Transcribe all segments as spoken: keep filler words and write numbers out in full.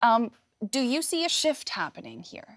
Um, do you see a shift happening here?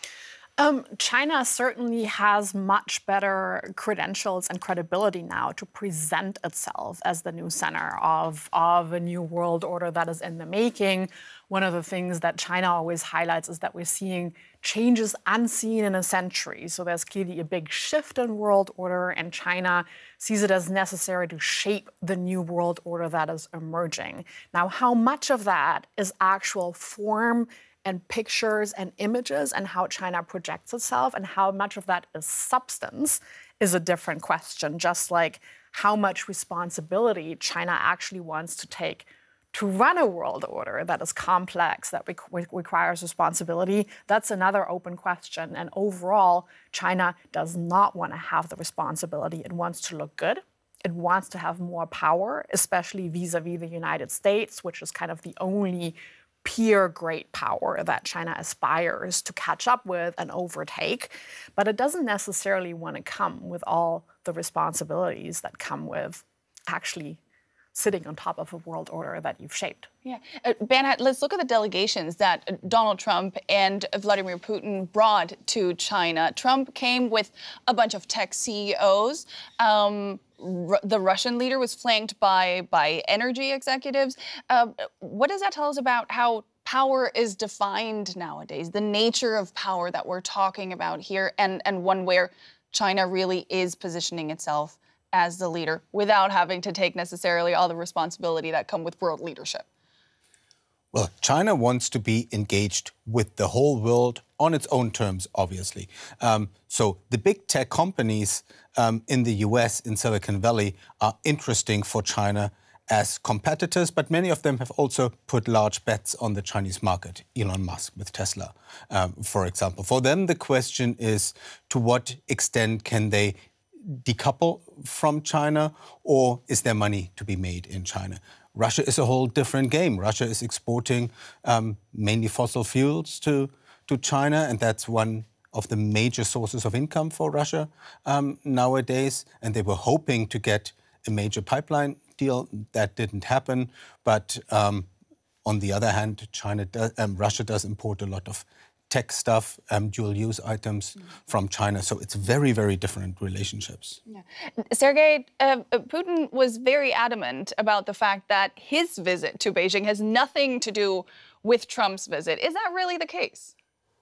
Um, China certainly has much better credentials and credibility now to present itself as the new center of, of a new world order that is in the making. One of the things that China always highlights is that we're seeing changes unseen in a century. So there's clearly a big shift in world order, and China sees it as necessary to shape the new world order that is emerging. Now, how much of that is actual form and pictures and images and how China projects itself, and how much of that is substance is a different question, just like how much responsibility China actually wants to take to run a world order that is complex, that re- requires responsibility. That's another open question. And overall, China does not want to have the responsibility. It wants to look good. It wants to have more power, especially vis-a-vis the United States, which is kind of the only peer great power that China aspires to catch up with and overtake. But it doesn't necessarily want to come with all the responsibilities that come with actually sitting on top of a world order that you've shaped. Yeah. Uh, Bernhard, let's look at the delegations that Donald Trump and Vladimir Putin brought to China. Trump came with a bunch of tech C E Os. Um, R- the Russian leader was flanked by, by energy executives. Uh, what does that tell us about how power is defined nowadays, the nature of power that we're talking about here, and, and one where China really is positioning itself as the leader without having to take necessarily all the responsibility that come with world leadership? Well, China wants to be engaged with the whole world on its own terms, obviously. Um, so the big tech companies um, in the U S, in Silicon Valley, are interesting for China as competitors, but many of them have also put large bets on the Chinese market. Elon Musk with Tesla, um, for example. For them, the question is, to what extent can they decouple from China, or is there money to be made in China? Russia is a whole different game. Russia is exporting um, mainly fossil fuels to, to China, and that's one of the major sources of income for Russia um, nowadays. And they were hoping to get a major pipeline deal. That didn't happen. But um, on the other hand, China does, um, Russia does import a lot of tech stuff, um, dual-use items mm. from China. So it's very, very different relationships. Yeah. Sergei, uh, Putin was very adamant about the fact that his visit to Beijing has nothing to do with Trump's visit. Is that really the case?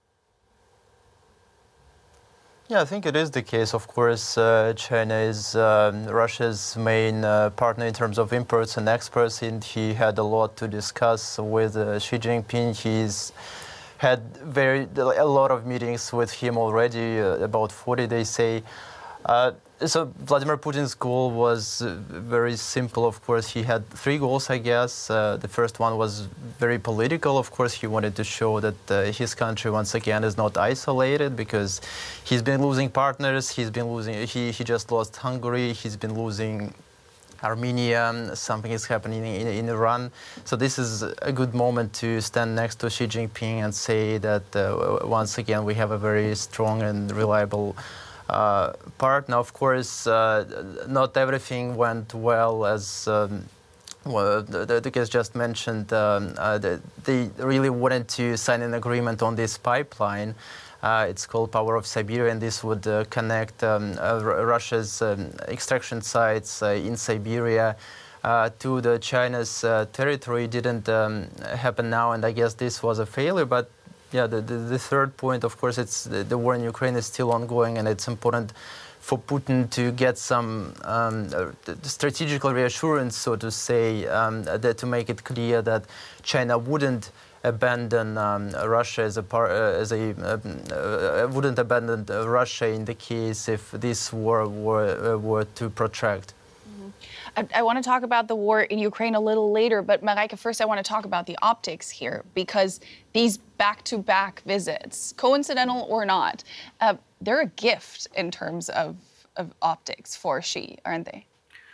Yeah, I think it is the case. Of course, uh, China is um, Russia's main uh, partner in terms of imports and exports, and he had a lot to discuss with uh, Xi Jinping. He's had very a lot of meetings with him already, uh, about forty, they say. Uh, so Vladimir Putin's goal was uh, very simple, of course. He had three goals, I guess. Uh, the first one was very political. Of course, he wanted to show that uh, his country, once again, is not isolated, because he's been losing partners. He's been losing, he, he just lost Hungary. He's been losing Armenia, something is happening in, in Iran. So this is a good moment to stand next to Xi Jinping and say that uh, once again we have a very strong and reliable uh, partner. Of course, uh, not everything went well, as um, well, the, the guest just mentioned. Um, uh, the, they really wanted to sign an agreement on this pipeline. Uh, it's called Power of Siberia, and this would uh, connect um, uh, Russia's um, extraction sites uh, in Siberia uh, to the China's uh, territory. It didn't um, happen now, and I guess this was a failure. But yeah, the, the, the third point, of course, it's the, the war in Ukraine is still ongoing, and it's important for Putin to get some um, uh, strategical reassurance, so to say, um, that to make it clear that China wouldn't abandon um, Russia as a par uh, as a uh, uh, wouldn't abandon uh, Russia in the case if this war were uh, were to protract. Mm-hmm. I, I want to talk about the war in Ukraine a little later, but Mareike, first I want to talk about the optics here, because these back-to-back visits, coincidental or not, uh, they're a gift in terms of of optics for Xi, aren't they?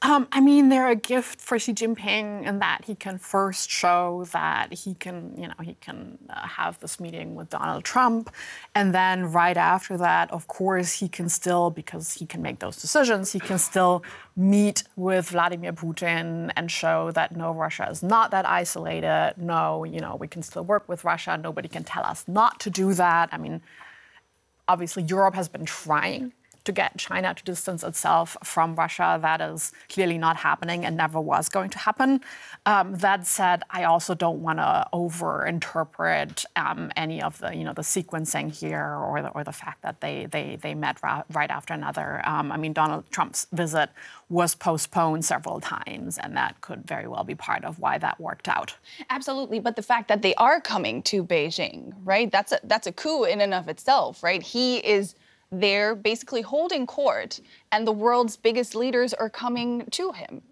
Um, I mean, they're a gift for Xi Jinping in that he can first show that he can, you know, he can uh, have this meeting with Donald Trump, and then right after that, of course, he can still, because he can make those decisions, he can still meet with Vladimir Putin and show that no, Russia is not that isolated. No, you know, we can still work with Russia. Nobody can tell us not to do that. I mean, obviously, Europe has been trying to get China to distance itself from Russia. That is clearly not happening and never was going to happen. Um, that said, I also don't want to over-interpret um, any of the, you know, the sequencing here or the, or the fact that they they, they met ra- right after another. Um, I mean, Donald Trump's visit was postponed several times, and that could very well be part of why that worked out. Absolutely, but the fact that they are coming to Beijing, right? That's a that's a coup in and of itself, right? He is there basically holding court, and the world's biggest leaders are coming to him.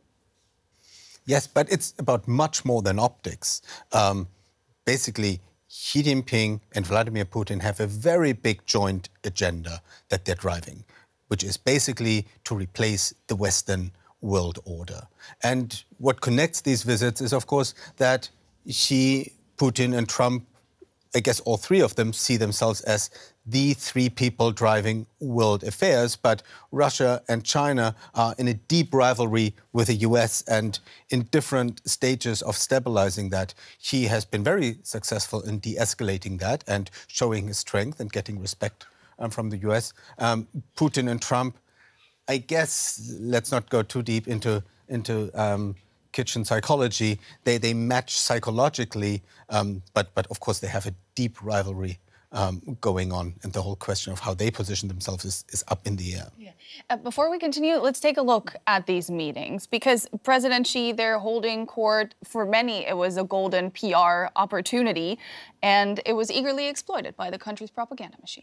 Yes, but it's about much more than optics. Um, basically, Xi Jinping and Vladimir Putin have a very big joint agenda that they're driving, which is basically to replace the Western world order. And what connects these visits is, of course, that Xi, Putin, and Trump, I guess all three of them, see themselves as the three people driving world affairs, but Russia and China are in a deep rivalry with the U S and in different stages of stabilizing that. He has been very successful in de-escalating that and showing his strength and getting respect um, from the U S. Um, Putin and Trump, I guess, let's not go too deep into, into um, kitchen psychology. They, they match psychologically, um, but, but of course they have a deep rivalry Um, going on, and the whole question of how they position themselves is, is up in the air. Yeah. Uh, before we continue, let's take a look at these meetings, because President Xi, they're holding court. For many, it was a golden P R opportunity, and it was eagerly exploited by the country's propaganda machine.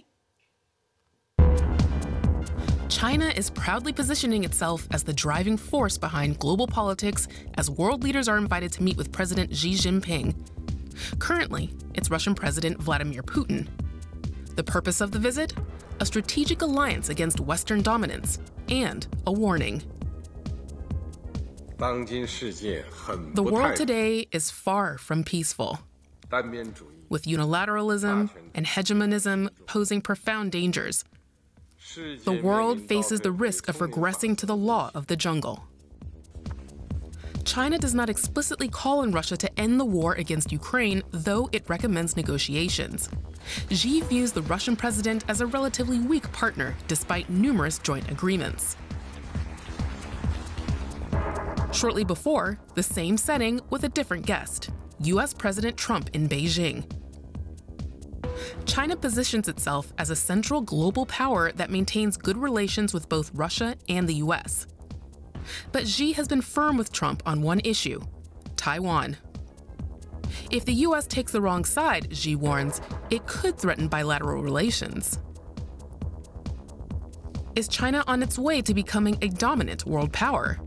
China is proudly positioning itself as the driving force behind global politics as world leaders are invited to meet with President Xi Jinping. Currently, it's Russian President Vladimir Putin. The purpose of the visit? A strategic alliance against Western dominance and a warning. The world today is far from peaceful, with unilateralism and hegemonism posing profound dangers. The world faces the risk of regressing to the law of the jungle. China does not explicitly call on Russia to end the war against Ukraine, though it recommends negotiations. Xi views the Russian president as a relatively weak partner, despite numerous joint agreements. Shortly before, the same setting with a different guest, U S President Trump in Beijing. China positions itself as a central global power that maintains good relations with both Russia and the U S. But Xi has been firm with Trump on one issue: Taiwan. If the U S takes the wrong side, Xi warns, it could threaten bilateral relations. Is China on its way to becoming a dominant world power?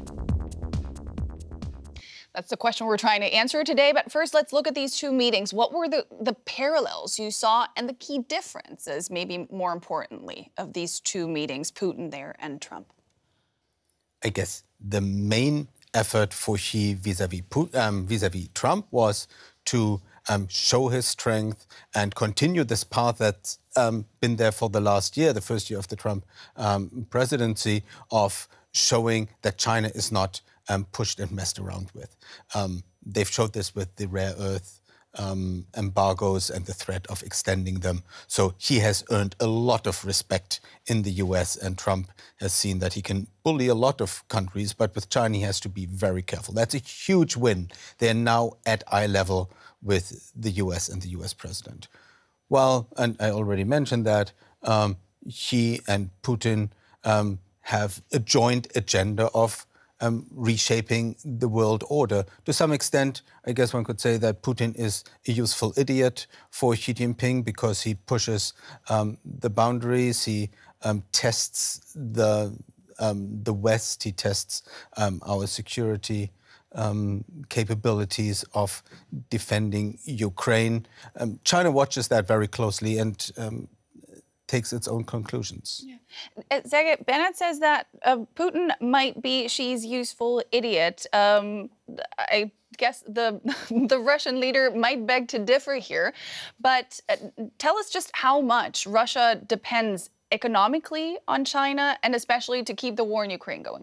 That's the question we're trying to answer today. But first, let's look at these two meetings. What were the, the parallels you saw and the key differences, maybe more importantly, of these two meetings, Putin there and Trump? I guess the main effort for Xi vis-a-vis, um, vis-a-vis Trump was to um, show his strength and continue this path that's um, been there for the last year, the first year of the Trump um, presidency, of showing that China is not um, pushed and messed around with. Um, they've showed this with the rare earth Um, embargoes and the threat of extending them. So he has earned a lot of respect in the U S, and Trump has seen that he can bully a lot of countries, but with China he has to be very careful. That's a huge win. They're now at eye level with the U S and the U S president. Well, and I already mentioned that, um, he and Putin um, have a joint agenda of Um, reshaping the world order. To some extent, I guess one could say that Putin is a useful idiot for Xi Jinping because he pushes um, the boundaries, he um, tests the, um, the West, he tests um, our security um, capabilities of defending Ukraine. Um, China watches that very closely, and um, takes its own conclusions. Yeah. Uh, Sergey, Bennett says that uh, Putin might be Xi's useful idiot. Um, I guess the the Russian leader might beg to differ here, but uh, tell us just how much Russia depends economically on China, and especially to keep the war in Ukraine going.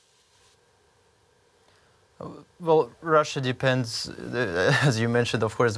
Well, Russia depends, uh, as you mentioned, of course,